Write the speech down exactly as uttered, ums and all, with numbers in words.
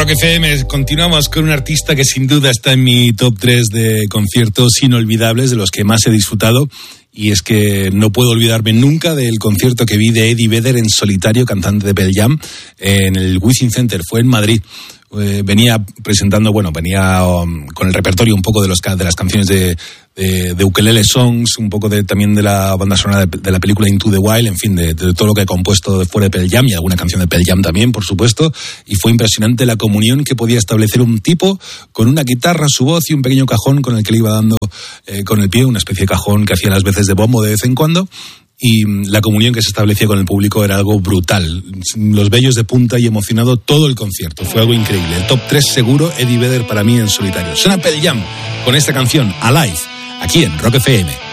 Rock F M, continuamos con un artista que sin duda está en mi top tres de conciertos inolvidables, de los que más he disfrutado, y es que no puedo olvidarme nunca del concierto que vi de Eddie Vedder en solitario, cantante de Pearl Jam, en el Within Center, fue en Madrid. Eh, venía presentando, bueno, venía um, con el repertorio un poco de, los, de las canciones de, de, de Ukulele Songs, un poco de, también de la banda sonora de, de la película Into the Wild, en fin, de, de todo lo que he compuesto de fuera de Pearl Jam y alguna canción de Pearl Jam también, por supuesto, y fue impresionante la comunión que podía establecer un tipo con una guitarra, su voz y un pequeño cajón con el que le iba dando eh, con el pie, una especie de cajón que hacía las veces de bombo de vez en cuando. Y la comunión que se establecía con el público era algo brutal. Los vellos de punta y emocionado todo el concierto. Fue algo increíble. El top tres seguro, Eddie Vedder para mí en solitario. Suena Pearl Jam con esta canción, Alive, aquí en Rock F M.